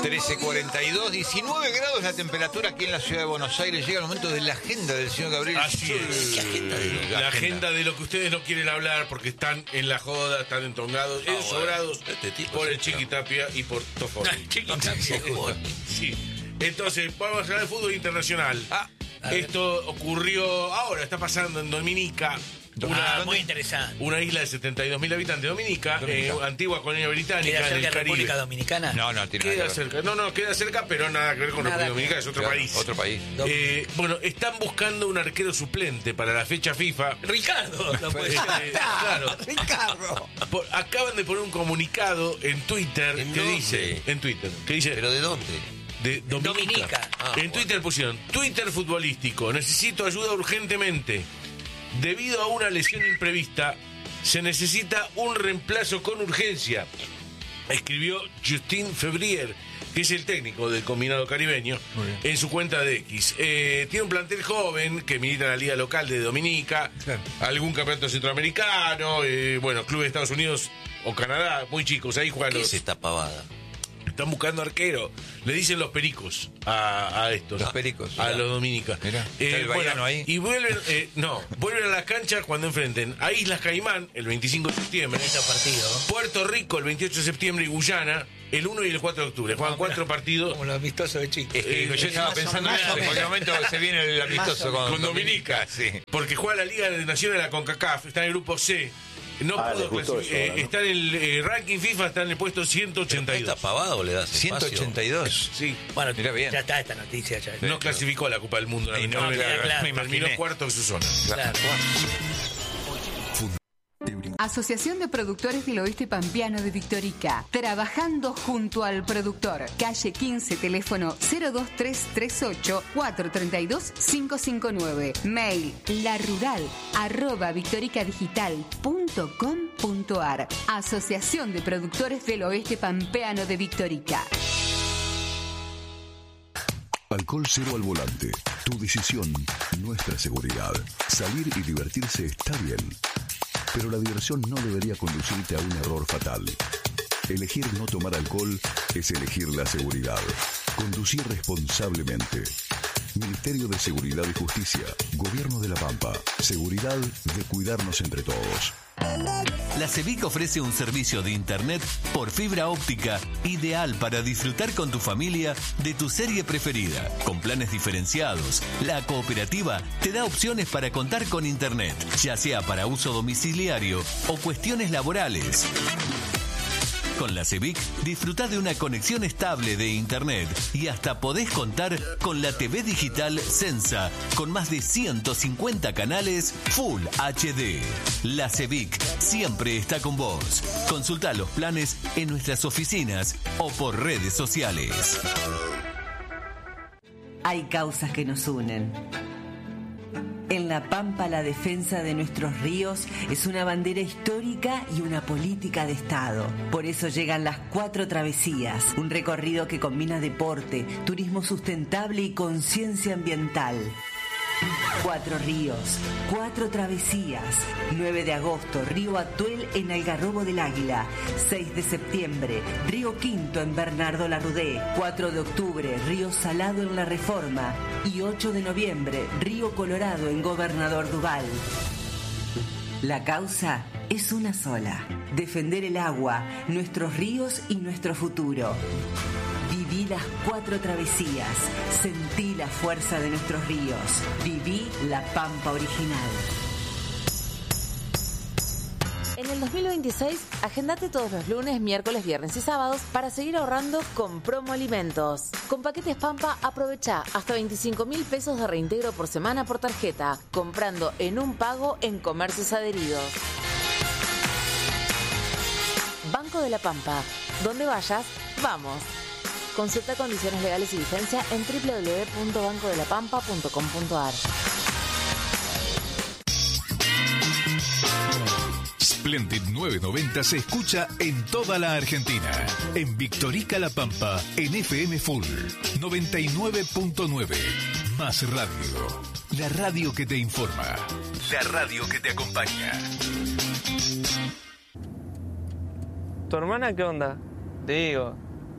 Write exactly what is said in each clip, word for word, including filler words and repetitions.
trece cuarenta y dos, diecinueve grados la temperatura aquí en la ciudad de Buenos Aires. Llega el momento de la agenda del señor Gabriel. Así es. ¿Qué agenda de La, la agenda de lo que ustedes no quieren hablar porque están en la joda, están entongados, Ah, ensobrados bueno. Este tipo por sí, el Chiquitapia y por Tofoni. Chiquitapia. Sí. Entonces, vamos a hablar de fútbol internacional. Ah, Esto ocurrió ahora, está pasando en Dominica. Una, Ah, muy interesante. una isla de setenta y dos mil habitantes, Dominica, Dominica. Eh, antigua colonia británica ¿Queda en el cerca de Caribe. República Dominicana? no, no, tiene Queda nada que ver. cerca, no, no, queda cerca, pero nada que ver con Nada República que Dominicana, ver. es otro Claro, país. Otro país. Eh, bueno, están buscando un arquero suplente para la fecha FIFA. Ricardo, no puede ser. Eh, claro. Ricardo. Por- acaban de poner un comunicado en Twitter ¿En que dónde? dice, en Twitter, que dice ¿Pero de dónde? de Dominica. Dominica. Ah, en bueno. Twitter pusieron, Twitter futbolístico, necesito ayuda urgentemente. Debido a una lesión imprevista, se necesita un reemplazo con urgencia. Escribió Justin Febrier, que es el técnico del combinado caribeño, en su cuenta de X. Eh, tiene un plantel joven que milita en la liga local de Dominica, Claro. algún campeonato centroamericano, eh, bueno, clubes de Estados Unidos o Canadá, muy chicos, ahí juegan ¿Qué los... es esta pavada? Están buscando arquero. Le dicen los pericos a, a estos. Los pericos. A Mirá. los dominicas. Mirá, está el baiano ahí. Y vuelven, eh, no, vuelven a las canchas cuando enfrenten a Islas Caimán el veinticinco de septiembre, Bonito partido. Puerto Rico el veintiocho de septiembre y Guyana el uno y el cuatro de octubre. Juegan Ah, cuatro mirá, partidos Como los amistosos de chicos. Es que Eh, yo estaba más o pensando en menos. eso, en cualquier momento se viene el amistoso con, con Dominica. Sí. Porque juega la Liga de Naciones de la CONCACAF, está en el grupo C. No Ah, pudo les gustó clasificar, eso eh, ahora, ¿no? está en el eh, ranking FIFA, está en el puesto ciento ochenta y ¿Esta dos. pavada o le das ciento ochenta y dos. Sí. Bueno, Mirá bien. ya está esta noticia. Ya. No clasificó a la Copa del Mundo. Y no, lamentablemente. claro, claro, me Terminó imaginé. cuarto en su zona. Claro. Asociación de Productores del Oeste Pampeano de Victorica. Trabajando junto al productor. Calle quince, teléfono cero dos tres tres ocho, cuatro tres dos, cinco cinco nueve. Mail larural arroba victoricadigital punto com punto ar. Asociación de Productores del Oeste Pampeano de Victorica. Alcohol cero al volante. Tu decisión, nuestra seguridad. Salir y divertirse está bien, pero la diversión no debería conducirte a un error fatal. Elegir no tomar alcohol es elegir la seguridad. Conducir responsablemente. Ministerio de Seguridad y Justicia. Gobierno de La Pampa. Seguridad de cuidarnos entre todos. La CEBIC ofrece un servicio de internet por fibra óptica ideal para disfrutar con tu familia de tu serie preferida. Con planes diferenciados, la cooperativa te da opciones para contar con internet, ya sea para uso domiciliario o cuestiones laborales. Con la CEBIC disfrutá de una conexión estable de internet y hasta podés contar con la T V digital Sensa con más de ciento cincuenta canales Full H D. La CEBIC siempre está con vos. Consultá los planes en nuestras oficinas o por redes sociales. Hay causas que nos unen. En La Pampa, la defensa de nuestros ríos es una bandera histórica y una política de Estado. Por eso llegan las Cuatro Travesías, un recorrido que combina deporte, turismo sustentable y conciencia ambiental. Cuatro ríos, cuatro travesías. nueve de agosto, Río Atuel en Algarrobo del Águila. seis de septiembre, Río Quinto en Bernardo Larrudé. cuatro de octubre, Río Salado en La Reforma. Y ocho de noviembre, Río Colorado en Gobernador Duval. La causa es una sola: defender el agua, nuestros ríos y nuestro futuro. Viví las cuatro travesías, sentí la fuerza de nuestros ríos, viví la Pampa original. En el dos mil veintiséis, agendate todos los lunes, miércoles, viernes y sábados para seguir ahorrando con Promo Alimentos. Con paquetes Pampa, aprovecha hasta veinticinco mil pesos de reintegro por semana por tarjeta, comprando en un pago en comercios adheridos. Banco de la Pampa. Donde vayas, vamos. Consulta condiciones legales y vigencia en doble u doble u doble u punto banco de la pampa punto com punto ar. Splendid novecientos noventa se escucha en toda la Argentina. En Victorica La Pampa, en F M Full noventa y nueve punto nueve. Más radio. La radio que te informa. La radio que te acompaña. ¿Tu hermana qué onda? Te digo,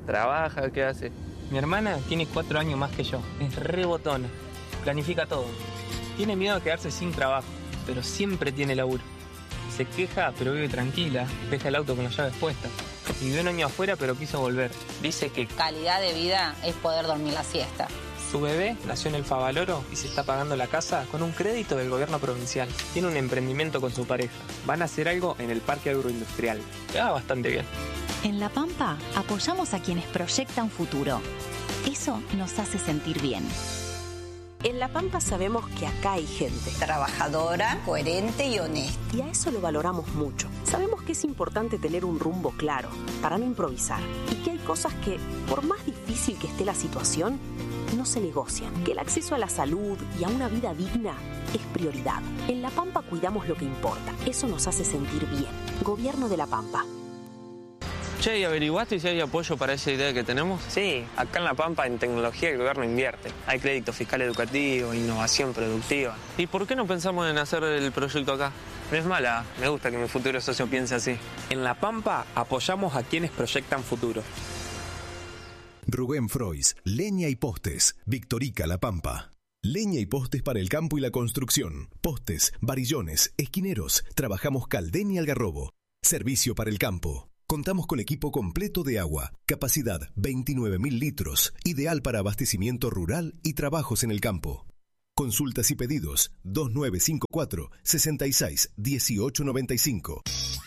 ¿Trabaja? ¿Qué hace? Mi hermana tiene cuatro años más que yo. Es re botona. Planifica todo. Tiene miedo de quedarse sin trabajo, pero siempre tiene laburo. Se queja, pero vive tranquila. Deja el auto con las llaves puestas. Vivió un año afuera, pero quiso volver. Dice que calidad de vida es poder dormir la siesta. Su bebé nació en el Favaloro y se está pagando la casa con un crédito del gobierno provincial. Tiene un emprendimiento con su pareja. Van a hacer algo en el parque agroindustrial. Le va bastante bien. En La Pampa apoyamos a quienes proyectan futuro. Eso nos hace sentir bien. En La Pampa sabemos que acá hay gente trabajadora, coherente y honesta. Y a eso lo valoramos mucho. Sabemos que es importante tener un rumbo claro para no improvisar. Y que hay cosas que, por más difícil que esté la situación, no se negocian. Que el acceso a la salud y a una vida digna es prioridad. En La Pampa cuidamos lo que importa. Eso nos hace sentir bien. Gobierno de La Pampa. Che, ¿y averiguaste si hay apoyo para esa idea que tenemos? Sí, acá en La Pampa en tecnología el gobierno invierte. Hay crédito fiscal educativo, innovación productiva. ¿Y por qué no pensamos en hacer el proyecto acá? No es mala, me gusta que mi futuro socio piense así. En La Pampa apoyamos a quienes proyectan futuro. Rubén Frois, Leña y Postes, Victorica La Pampa. Leña y postes para el campo y la construcción. Postes, varillones, esquineros. Trabajamos Caldén y Algarrobo. Servicio para el campo. Contamos con equipo completo de agua, capacidad veintinueve mil litros, ideal para abastecimiento rural y trabajos en el campo. Consultas y pedidos dos nueve cinco cuatro, seis seis uno ocho nueve cinco.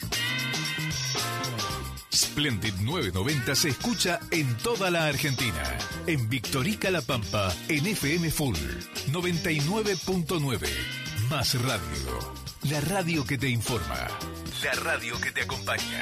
Splendid novecientos noventa se escucha en toda la Argentina. En Victorica La Pampa, en F M Full noventa y nueve punto nueve. Más radio. La radio que te informa. La radio que te acompaña.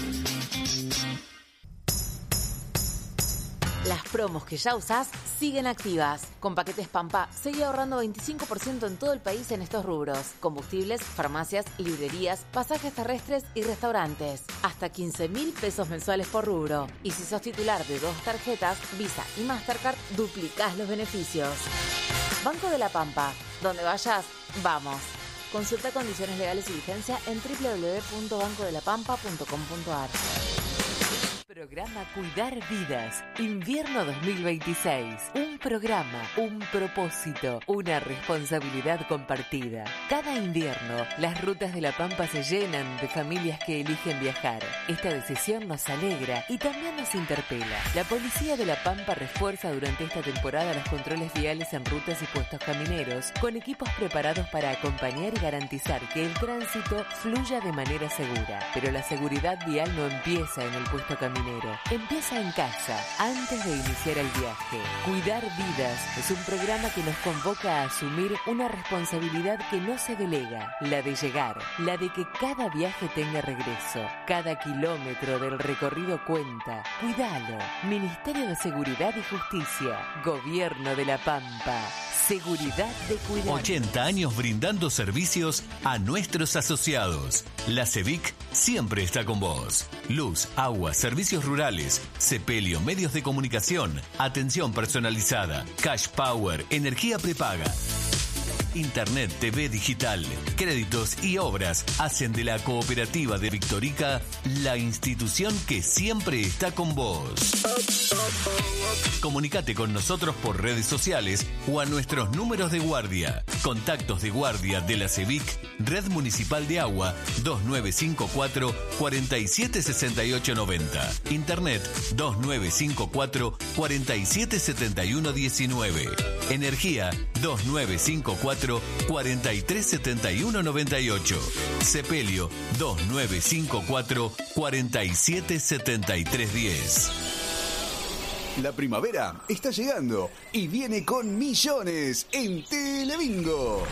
Las promos que ya usás siguen activas. Con Paquetes Pampa, seguí ahorrando veinticinco por ciento en todo el país en estos rubros. Combustibles, farmacias, librerías, pasajes terrestres y restaurantes. Hasta quince mil pesos mensuales por rubro. Y si sos titular de dos tarjetas, Visa y Mastercard, duplicás los beneficios. Banco de la Pampa. Donde vayas, vamos. Consulta condiciones legales y vigencia en doble u doble u doble u punto banco de la pampa punto com punto a r. Programa Cuidar Vidas, invierno dos mil veintiséis. Un programa, un propósito, una responsabilidad compartida. Cada invierno, las rutas de La Pampa se llenan de familias que eligen viajar. Esta decisión nos alegra y también nos interpela. La Policía de La Pampa refuerza durante esta temporada los controles viales en rutas y puestos camineros, con equipos preparados para acompañar y garantizar que el tránsito fluya de manera segura. Pero la seguridad vial no empieza en el puesto caminero. Empieza en casa, antes de iniciar el viaje. Cuidar Vidas es un programa que nos convoca a asumir una responsabilidad que no se delega, la de llegar, la de que cada viaje tenga regreso. Cada kilómetro del recorrido cuenta. Cuidalo. Ministerio de Seguridad y Justicia. Gobierno de La Pampa. Seguridad de cuidar. ochenta años brindando servicios a nuestros asociados. La CEVIC siempre está con vos. Luz, agua, servicios rurales, Sepelio, medios de comunicación, atención personalizada, cash power, energía prepaga. Internet, T V digital, créditos y obras hacen de la cooperativa de Victorica la institución que siempre está con vos. Comunicate con nosotros por redes sociales o a nuestros números de guardia. Contactos de guardia de la CEVIC, Red Municipal de Agua, dos nueve cinco cuatro, cuatro siete seis ocho nueve cero. Internet, dos nueve cinco cuatro, cuatro siete siete uno uno nueve. Energía, dos nueve cinco cuatro, cuatro tres siete uno nueve ocho. Sepelio, dos nueve cinco cuatro, cuatro siete siete tres uno cero. La primavera está llegando y viene con millones en Telebingo.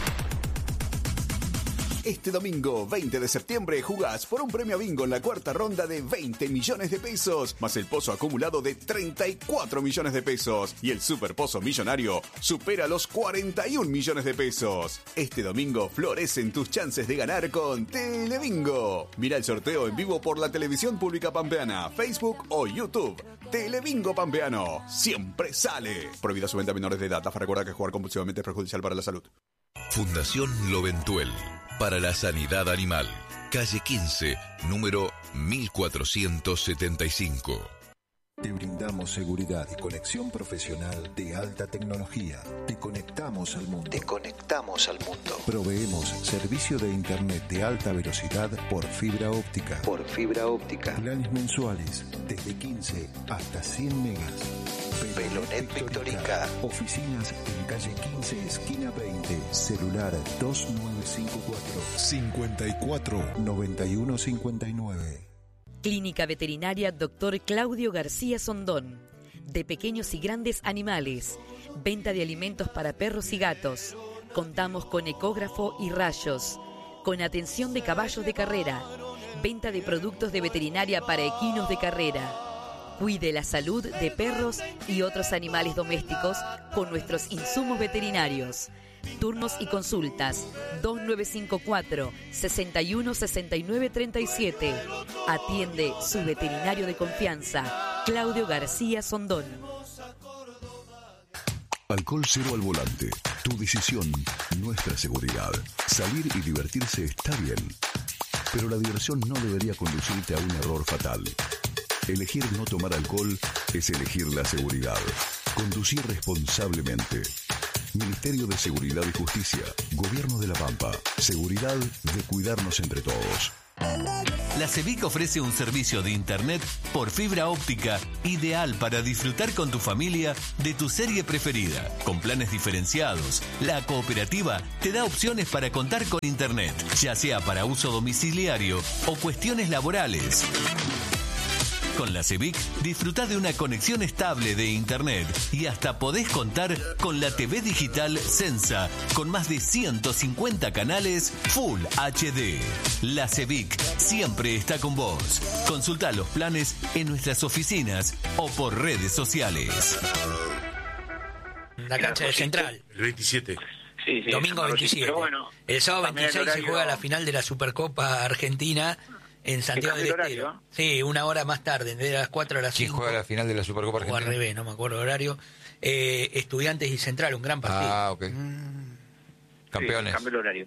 Este domingo veinte de septiembre jugás por un premio bingo en la cuarta ronda de veinte millones de pesos, más el pozo acumulado de treinta y cuatro millones de pesos. Y el super pozo millonario supera los cuarenta y un millones de pesos. Este domingo florecen tus chances de ganar con Telebingo. Mira el sorteo en vivo por la televisión pública pampeana, Facebook o YouTube. Telebingo Pampeano, siempre sale. Prohibida su venta a menores de edad. AFA recuerda que jugar compulsivamente es perjudicial para la salud. Fundación Loventuel, para la sanidad animal. Calle quince, número mil cuatrocientos setenta y cinco. Te brindamos seguridad y conexión profesional de alta tecnología. Te conectamos al mundo. Te conectamos al mundo. Proveemos servicio de internet de alta velocidad por fibra óptica. Por fibra óptica. Planes mensuales desde quince hasta cien megas. Pelonet Victorica. Oficinas en calle quince, esquina veinte. Celular dos nueve cinco cuatro, cincuenta y cuatro, noventa y uno cincuenta y nueve. Clínica Veterinaria Doctor Claudio García Sondón. De pequeños y grandes animales. Venta de alimentos para perros y gatos. Contamos con ecógrafo y rayos. Con atención de caballos de carrera. Venta de productos de veterinaria para equinos de carrera. Cuide la salud de perros y otros animales domésticos con nuestros insumos veterinarios. Turnos y consultas dos nueve cinco cuatro, sesenta y uno, sesenta y nueve, treinta y siete. Atiende su veterinario de confianza, Claudio García Sondón. Alcohol cero al volante. Tu decisión, nuestra seguridad. Salir y divertirse está bien, pero la diversión no debería conducirte a un error fatal. Elegir no tomar alcohol es elegir la seguridad. Conducir responsablemente. Ministerio de Seguridad y Justicia. Gobierno de La Pampa. Seguridad de cuidarnos entre todos. La CEBIC ofrece un servicio de internet por fibra óptica ideal para disfrutar con tu familia de tu serie preferida. Con planes diferenciados, la cooperativa te da opciones para contar con internet, ya sea para uso domiciliario o cuestiones laborales. Con la CEBIC disfruta de una conexión estable de internet y hasta podés contar con la T V digital Sensa con más de ciento cincuenta canales Full H D. La CEBIC siempre está con vos. Consulta los planes en nuestras oficinas o por redes sociales. La cancha de Central. El veintisiete. Sí, sí, domingo veintisiete. Bueno, el sábado veintiséis se juega la final de la Supercopa Argentina en Santiago del Estero. Sí, una hora más tarde, de las cuatro a las cinco. ¿Quién juega la final de la Supercopa Argentina? O al revés, no me acuerdo el horario. Eh, Estudiantes y Central, un gran partido. Ah, ok. Mm. Campeones. Sí, cambio el horario.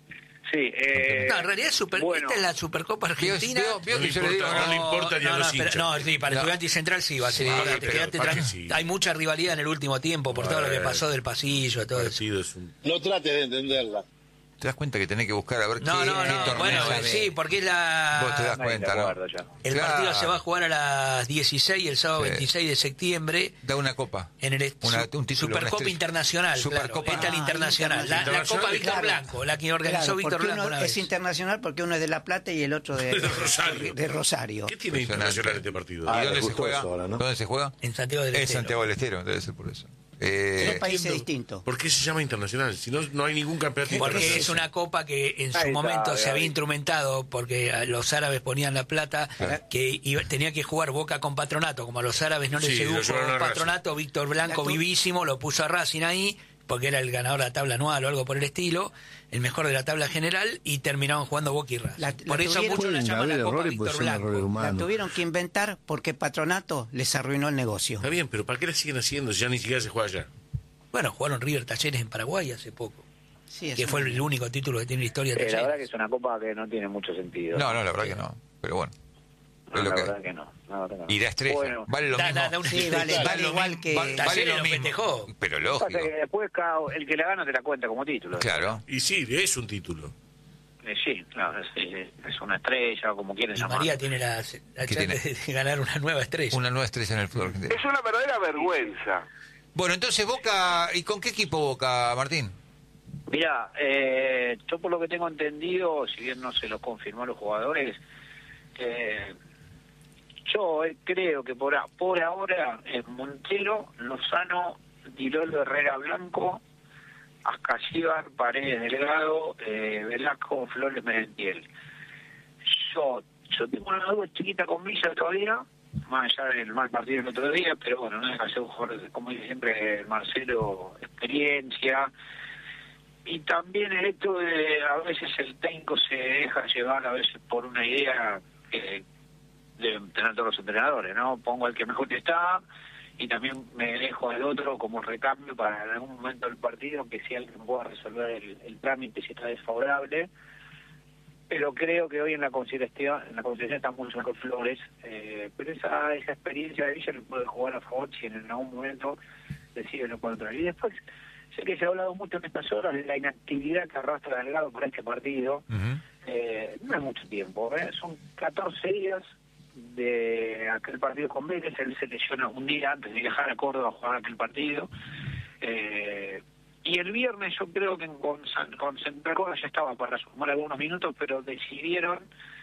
Sí, eh, no, en realidad es super, bueno, esta es la Supercopa Argentina. Vio, vio, vio no, le importa, no, no le importa ni no, a los no, hinchas. No, sí, para no. Estudiantes y Central sí va a ser. Sí, quédate quédate sí. Hay mucha rivalidad en el último tiempo por bueno, todo lo que pasó del pasillo, todo eso. Es un... No trates de entenderla. ¿Te das cuenta que tenés que buscar a ver no, qué, no, qué no, torneo bueno, sabe? Sí, porque es la... Vos te das cuenta, ¿no? El claro. partido se va a jugar a las dieciséis, el sábado sí. veintiséis de septiembre. Da una copa. En el una, un título, Supercopa Internacional, Supercopa. Claro. Esta es la internacional. La, la Copa Víctor claro. Blanco, la que organizó claro, Víctor Blanco una vez. Es internacional porque uno es de La Plata y el otro de, de, Rosario. de Rosario. ¿Qué tiene internacional este partido? Ah, ¿Y dónde se juega? Ahora, ¿no? ¿Dónde se juega? En Santiago del Estero. Es Santiago del Estero, debe ser por eso. Eh, Dos países distintos. ¿Por qué se llama internacional? Si no, no hay ningún campeonato porque internacional. Porque es una copa que en su ahí momento está, se había instrumentado porque los árabes ponían la plata, claro. que iba, tenía que jugar Boca con Patronato. Como a los árabes no les sí, sedujo Patronato, Víctor Blanco vivísimo lo puso a Racing ahí, porque era el ganador de la tabla anual o algo por el estilo, el mejor de la tabla general, y terminaban jugando Boca y Racing. La, por la eso muchos la llaman la Copa Víctor Blanco. La tuvieron que inventar porque Patronato les arruinó el negocio. Está bien, pero ¿para qué la siguen haciendo si ya ni siquiera se juega allá? Bueno, jugaron River Talleres en Paraguay hace poco. Sí, que fue el único título que tiene la historia de eh, La verdad que es una copa que no tiene mucho sentido. No, no, la verdad que no. Pero bueno. No, la, que... verdad que no, la verdad que no. Y la estrella. Bueno, vale lo da, mismo. Da, da un... sí, vale, vale igual que... Vale, vale lo mismo. Festejó. Pero lógico. Que después cada, el que la gana te la cuenta como título. Claro. Y sí, es un título. Eh, sí, claro, es, es una estrella, o como quieren llamar. María tiene la, la chance tiene? de ganar una nueva estrella. Una nueva estrella en el fútbol argentino. Es una verdadera vergüenza. Bueno, entonces Boca, ¿y con qué equipo Boca, Martín? Mira, eh, yo por lo que tengo entendido, si bien no se lo confirmó a los jugadores, eh, yo eh, creo que por, a, por ahora es Montero, Lozano, Dilolo, Herrera Blanco, Ascasíbar, Paredes Delgado, eh, Velasco, Flores Merentiel. Yo, yo tengo una duda chiquita con Villa todavía, más allá del mal partido el otro día, pero bueno, no deja de ser un jugador, como dice siempre Marcelo, experiencia. Y también el hecho de a veces el técnico se deja llevar a veces por una idea que deben tener todos los entrenadores, ¿no? Pongo al que mejor está y también me dejo al otro como recambio para en algún momento del partido que sea el que pueda resolver el, el trámite si está desfavorable. pero creo que hoy en la consideración, en la consideración están mucho mejor Flores, eh, pero esa, esa experiencia de Villa le puede jugar a favor si en algún momento decide no contrario. Y después, sé que se ha hablado mucho en estas horas de la inactividad que arrastra Delgado para este partido. Uh-huh. eh, no es mucho tiempo, ¿eh? Son catorce días de aquel partido con Vélez. Él se lesiona un día antes de viajar a Córdoba a jugar aquel partido. Eh, y el viernes yo creo que con, con Central Córdoba ya estaba para sumar algunos minutos, pero decidieron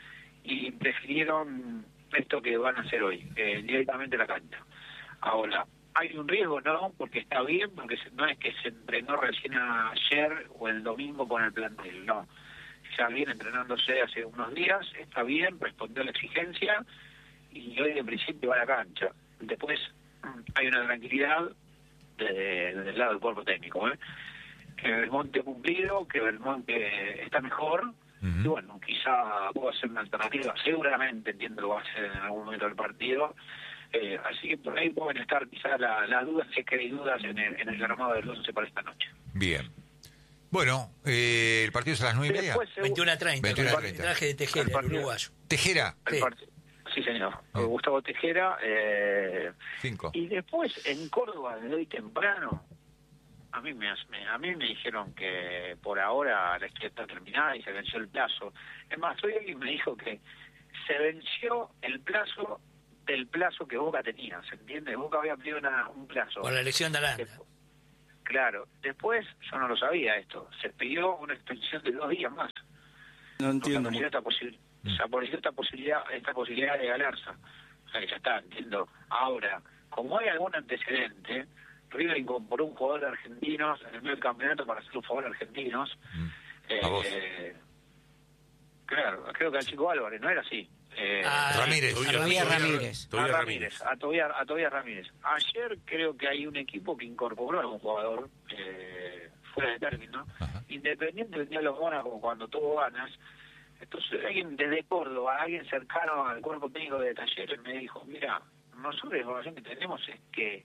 y prefirieron esto que van a hacer hoy, eh, directamente a la cancha. Ahora, ¿hay un riesgo? No, porque está bien, porque no es que se entrenó recién ayer o el domingo con el plantel, no. Ya viene entrenándose hace unos días, está bien, respondió a la exigencia y hoy en principio va a la cancha. Después hay una tranquilidad desde el lado del cuerpo técnico, ¿eh? Que Belmonte ha cumplido, que Belmonte está mejor, uh-huh. y bueno, quizá pueda ser una alternativa, seguramente entiendo que va a ser en algún momento del partido. Eh, así que por ahí pueden estar quizás las la dudas, si es que hay dudas en el, en el armado del once para esta noche. Bien. Bueno, eh, el partido es a las nueve y media. veintiuno a treinta. El traje de Tejera, el, el uruguayo. ¿Tejera? Sí, sí señor. Oh. Gustavo Tejera. Eh, Cinco. Y después, en Córdoba, desde hoy temprano, a mí me, a mí me dijeron que por ahora la historia está terminada y se venció el plazo. Es más, hoy alguien me dijo que se venció el plazo del plazo que Boca tenía, ¿se entiende? Boca había pedido una, un plazo. Por la elección de Aranda. Claro. Después, yo no lo sabía esto, se pidió una extensión de dos días más. No entiendo. O sea, esta, posi- mm. se apareció esta posibilidad, esta posibilidad de Galarza. O sea, que ya está, entiendo. Ahora, como hay algún antecedente, River incorporó un jugador de argentinos en el medio del campeonato para hacer un favor a argentinos. Mm. Eh, ¿A vos? Eh, claro, creo que al Chico Álvarez, no era así. Eh, ah, Ramírez. A Tobías Ramírez. A Ramírez. A Tobías, a Tobías Ramírez. Ayer creo que hay un equipo que incorporó a un jugador eh, fuera de término. Ajá. Independiente del día de los Mónacos cuando tuvo ganas. Entonces alguien desde Córdoba, alguien cercano al cuerpo técnico de Talleres me dijo, mira, nosotros la información que tenemos es que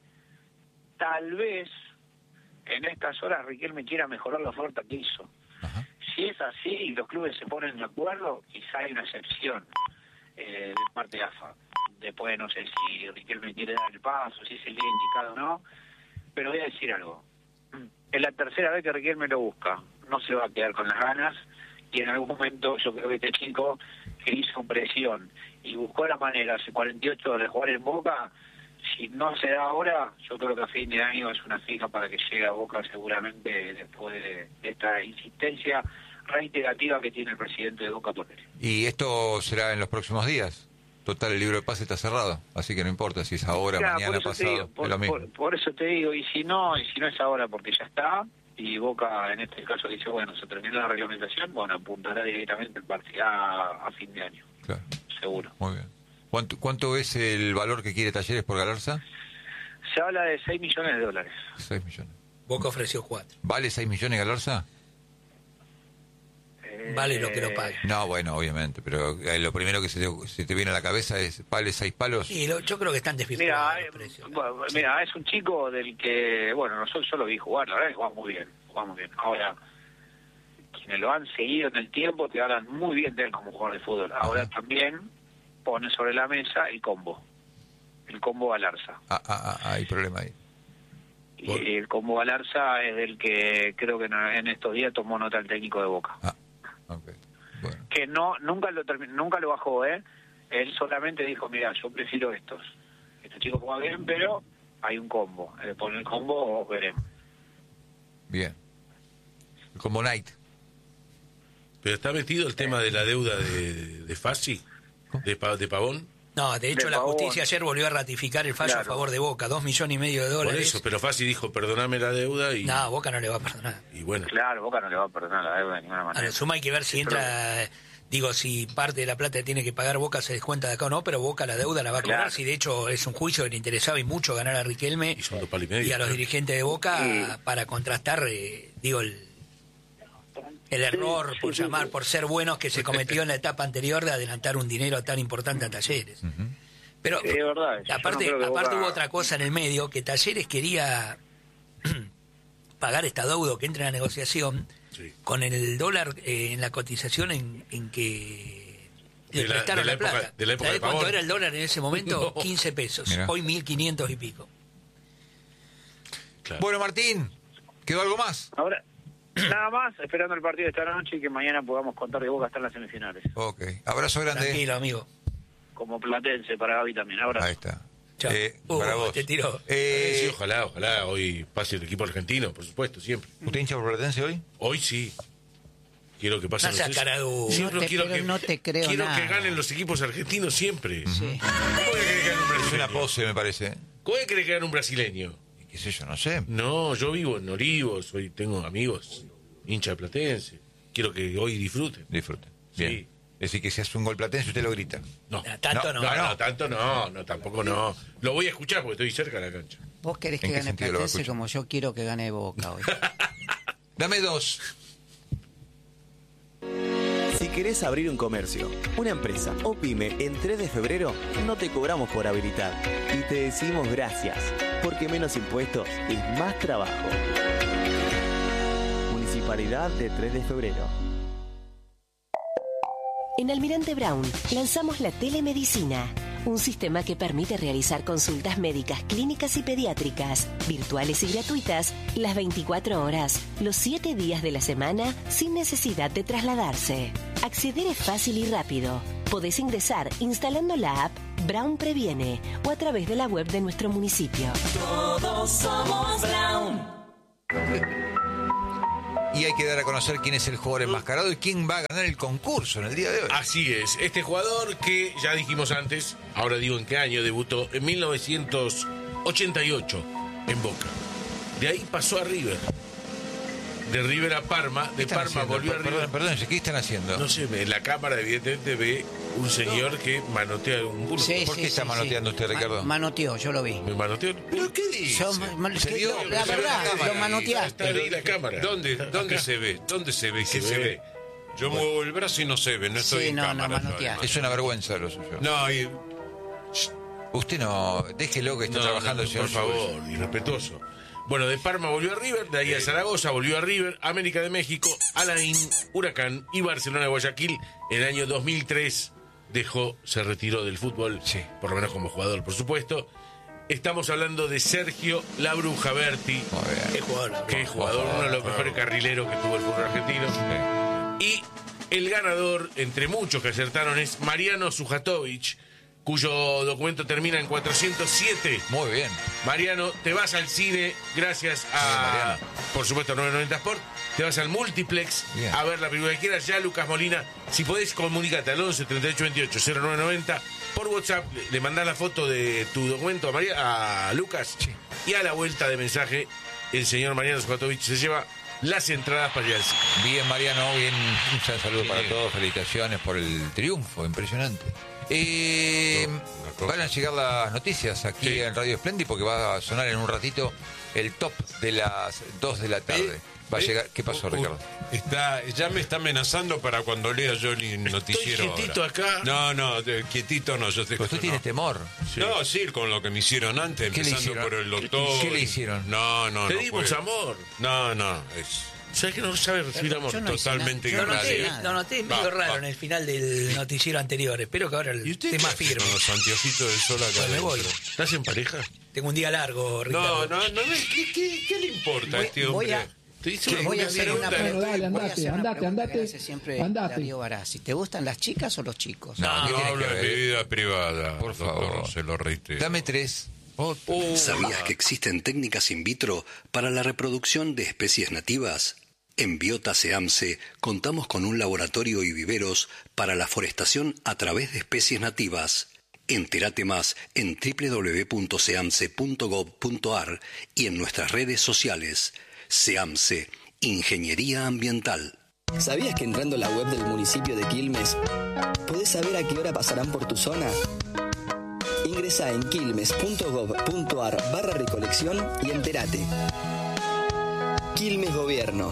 tal vez en estas horas Riquelme quiera mejorar la oferta que hizo. Ajá. Si es así y los clubes se ponen de acuerdo, quizá hay una excepción. Eh, de parte de A F A. Después no sé si Riquelme quiere dar el paso, si es el día indicado o no, pero voy a decir algo. Es la tercera vez que Riquelme lo busca, no se va a quedar con las ganas, y en algún momento yo creo que este chico que hizo presión y buscó la manera hace cuarenta y ocho horas de jugar en Boca, si no se da ahora, yo creo que a fin de año es una fija para que llegue a Boca seguramente después de esta insistencia reiterativa que tiene el presidente de Boca por él. ¿Y esto será en los próximos días? Total, el libro de pase está cerrado, así que no importa si es ahora, claro, mañana, pasado, digo, por, es lo mismo. Por, por eso te digo, y si no, y si no es ahora porque ya está, y Boca en este caso dice, bueno, se terminó la reglamentación, bueno, apuntará directamente el partido a, a fin de año. Claro. Seguro. Muy bien. ¿Cuánto, ¿Cuánto es el valor que quiere Talleres por Galarza? Se habla de seis millones de dólares. seis millones. Boca ofreció cuatro. ¿Vale seis millones Galarza? Vale lo que lo pague. No, bueno, obviamente, pero eh, lo primero que se te, se te viene a la cabeza es vale seis palos. Sí, lo, yo creo que están desvirtuados mira, los precios. Bueno, mira, es un chico del que, bueno, nosotros yo lo vi jugar, la verdad es que juega muy bien, juega muy bien. Ahora, quienes lo han seguido en el tiempo te hablan muy bien de él como jugador de fútbol. Ahora Ajá. también pone sobre la mesa el combo, el combo Galarza. Ah, ah, ah, hay problema ahí. Y ¿Por? el combo Galarza es del que creo que en estos días tomó nota el técnico de Boca. Ah. Okay. Bueno. Que no nunca lo terminó, nunca lo bajó, ¿eh? Él solamente dijo, mira, yo prefiero estos. Este chico juega bien, pero hay un combo. Eh, por el combo veremos. Bien. El combo Night. Pero está metido el tema de la deuda de, de Fassi, de, de Pavón. No, de hecho de la Pavón. justicia ayer volvió a ratificar el fallo Claro. a favor de Boca, dos millones y medio de dólares. Por eso, pero Fassi dijo, perdoname la deuda y... No, Boca no le va a perdonar. Y bueno. Claro, Boca no le va a perdonar la deuda de ninguna A manera. lo suma hay que ver si entra, eh, digo, si parte de la plata que tiene que pagar Boca se descuenta de acá o no, pero Boca la deuda la va a cobrar. Claro. Si de hecho es un juicio que le interesaba y mucho ganar a Riquelme Y, son dos palos y, medio, y a los claro. dirigentes de Boca Sí. para contrastar, eh, digo, el, el error, Sí, por sí, llamar, sí. por ser buenos que se cometió en la etapa anterior de adelantar un dinero tan importante a Talleres. Uh-huh. Pero Sí, es verdad. Yo aparte, no creo que aparte Boca- hubo otra cosa en el medio, que Talleres quería pagar esta deuda que entre en la negociación, Sí. Con el dólar eh, en la cotización en, en que le De la- prestaron de la la, época- plata. de la época ¿Sabés de Pavón? cuánto era el dólar en ese momento? No. quince pesos. Mirá. Hoy mil quinientos y pico. Claro. Bueno, Martín, ¿quedó algo más? Ahora, nada más, esperando el partido de esta noche y que mañana podamos contar que Boca está en las semifinales. Ok, abrazo grande. Tranquilo, amigo. Como platense para Gaby también. Ahora. Ahí está. Chao. Eh, Uh, para vos. te tiró. Eh, Sí, ojalá, ojalá hoy pase el equipo argentino, por supuesto, siempre. ¿Usted hincha por Platense hoy? Hoy sí. Quiero que pasen No seas los cara dura. Siempre No te- quiero pero que, no te creo quiero nada. que ganen los equipos argentinos siempre. Sí. ¿Cómo voy a querer que gane un Es brasileño? una pose, me parece. ¿Cómo voy a querer que gane un brasileño? ¿Qué sé yo? No sé. No, yo vivo en Olivos, hoy tengo amigos, hincha de Platense. Quiero que hoy disfruten. Disfrute. Bien. Sí. Es decir, que si hace un gol Platense, usted lo grita. No, Ah, tanto no. no, no, tanto no, no, tampoco no. Lo voy a escuchar porque estoy cerca de la cancha. Vos querés ¿En que qué gane sentido lo va a Platense escuchar? como yo quiero que gane Boca hoy. Dame dos. Si querés abrir un comercio, una empresa o pyme en tres de febrero, no te cobramos por habilitar. Y te decimos gracias, porque menos impuestos es más trabajo. Municipalidad de tres de febrero. En Almirante Brown lanzamos la telemedicina, un sistema que permite realizar consultas médicas, clínicas y pediátricas, virtuales y gratuitas, las veinticuatro horas, los siete días de la semana, sin necesidad de trasladarse. Acceder es fácil y rápido. Podés ingresar instalando la app Brown Previene o a través de la web de nuestro municipio. Todos somos Brown. Y hay que dar a conocer quién es el jugador enmascarado y quién va a ganar el concurso en el día de hoy. Así es, este jugador que ya dijimos antes, ahora digo en qué año debutó, en mil novecientos ochenta y ocho en Boca. De ahí pasó a River. De River a Parma, de ¿Qué están Parma haciendo? volvió a Perdón, River. perdón, ¿qué están haciendo? No sé, en la cámara evidentemente ve un señor que manotea un bulto. Sí, ¿Por sí, qué está sí, manoteando sí. usted, Ricardo? Ma- manoteó, yo lo vi. ¿Me manoteó? ¿Pero qué dice? Yo ma- ¿Se que- vio? la ¿Se vio verdad, en cámara? lo manoteaste. Está ahí la cámara. ¿Dónde, dónde Acá. se ve? ¿Dónde se ve? ¿Qué Se se, ve. ve? Yo muevo el brazo y no se ve, no estoy Sí, en no, no, cámara. yo, manoteaste. además. Es una vergüenza lo suyo. No, y, Usted no, déjelo que está No, trabajando no, el señor por favor, irrespetuoso. Bueno, de Parma volvió a River, de ahí a Zaragoza volvió a River, América de México, Alain, Huracán y Barcelona de Guayaquil. En el año dos mil tres dejó, se retiró del fútbol, Sí. por lo menos como jugador, por supuesto. Estamos hablando de Sergio La Bruja Berti. Muy bien. Qué jugador. Qué jugador, uno de los mejores carrileros que tuvo el fútbol argentino. Y el ganador, entre muchos que acertaron, es Mariano Sujatovic, cuyo documento termina en cuatrocientos siete. Muy bien. Mariano, te vas al cine gracias Sí, a, Mariano. por supuesto, novecientos noventa Sport. Te vas al multiplex Bien. a ver la película que quieras. Ya, Lucas Molina, si podés, comunicate al once treinta y ocho veintiocho cero nueve noventa. Por WhatsApp, le, le mandás la foto de tu documento a, María, a Lucas. Sí. Y a la vuelta de mensaje, el señor Mariano Sujatovic se lleva las entradas para ir al cine. Bien, Mariano, bien. Un gran saludo Bien. para todos. Felicitaciones por el triunfo, impresionante. Eh, van a llegar las noticias aquí Sí. en Radio Splendid porque va a sonar en un ratito el top de las dos de la tarde. Eh, Va a eh, llegar. ¿Qué pasó, uh, Ricardo? Está, ya me está amenazando para cuando lea yo el noticiero. Estoy quietito ahora. acá. No, no, de- quietito no, yo sé que Pero usted eso tiene no. temor. Sí. No, sí, con lo que me hicieron antes, ¿Qué le empezando hicieron? por el doctor. ¿Qué le hicieron? No, no, Te no. dimos puede. amor. No, no, es ¿Sabes que no sabe recibir amor? Yo no hice totalmente nada. Yo Lo no noté, hice ignorante. nada. lo noté medio Va, raro va. en el final del noticiero anterior. Espero que ahora ¿Y usted esté qué más hace firme. con los anteojitos del sol acá? Pues me voy. adentro? ¿Estás en pareja? Tengo un día largo, No, Ricardo. no, no, ¿qué, qué, qué le importa a este hombre? voy a- Te hice ¿Qué? una Voy a pregunta. hacer una Bueno, pregunta. dale, voy a andate, hacer una andate, pregunta que andate, hace siempre andate. Darío Barassi. ¿Te gustan las chicas o los chicos? No, No, ¿qué no tiene hablo que de ver? mi vida privada, Por doctor, favor. se lo reitero. Dame tres. ¿Sabías que existen técnicas in vitro para la reproducción de especies nativas? En Biota SEAMSE contamos con un laboratorio y viveros para la forestación a través de especies nativas. Entérate más en doble u doble u doble u punto seamse punto gov punto ar y en nuestras redes sociales. SEAMSE, Ingeniería Ambiental. ¿Sabías que entrando a la web del municipio de Quilmes podés saber a qué hora pasarán por tu zona? Ingresa en quilmes punto gov punto ar barra recolección y entérate. Quilmes Gobierno.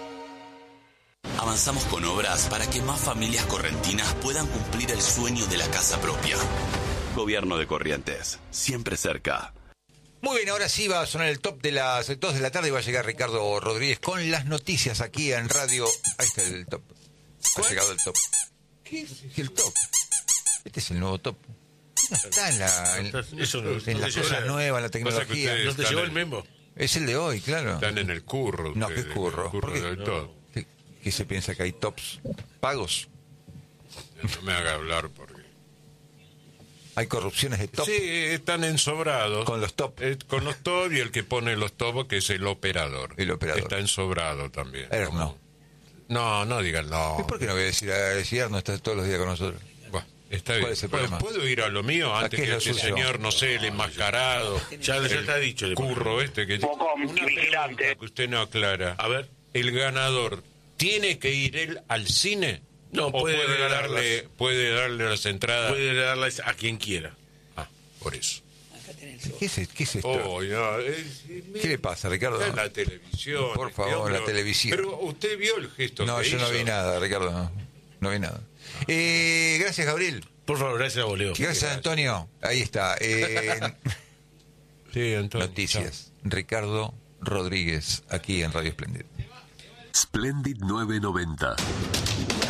Avanzamos con obras para que más familias correntinas puedan cumplir el sueño de la casa propia. Gobierno de Corrientes, siempre cerca. Muy bien, ahora sí va a sonar el top de las dos de la tarde y va a llegar Ricardo Rodríguez con las noticias aquí en radio. Ahí está el top. Ha llegado el top. ¿Qué es el top? Este es el nuevo top. No está en, la, en, Eso no, en no las cosas nuevas, en la tecnología. ¿No te llegó el memo? Es el de hoy, claro. Están en el curro. No, ¿qué curro? El curro ¿Por qué? de todo. ¿Qué, ¿Qué se piensa que hay tops pagos? No me haga hablar porque... ¿Hay corrupciones de top? Sí, están ensobrados. Con los top. Eh, con los top y el que pone los top, que es el operador. El operador. Está ensobrado también. Erno. No, no digan no. ¿Y por qué no voy a decir a decir Erno está todos los días con nosotros? Bueno, está ¿Cuál bien. es el ¿Puedo, problema? ¿Puedo ir a lo mío ¿A antes qué que es lo este suyo? señor, no sé, el enmascarado? Ya, ya está dicho. El curro este que... Una pregunta que usted no aclara. A ver. ¿El ganador tiene que ir él al cine? No, ¿O puede puede, regalarlas. darle, puede darle las entradas? Puede darlas a quien quiera. Ah, por eso. ¿Qué es, ¿Qué es esto? Oh, no, es- ¿Qué le pasa, Ricardo? Es la televisión. Por este favor, hombre. la televisión. Pero usted vio el gesto No, que yo no hizo. vi nada, Ricardo. No, no vi nada. Eh, gracias, Gabriel. Por favor, gracias a vos, Leo. Gracias, Antonio. Ahí está. Eh, Sí, Antonio. noticias. Ricardo Rodríguez, aquí en Radio Splendid. Splendid novecientos noventa.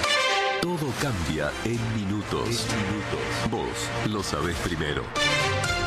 Todo cambia en minutos. Minutos. Vos lo sabés primero.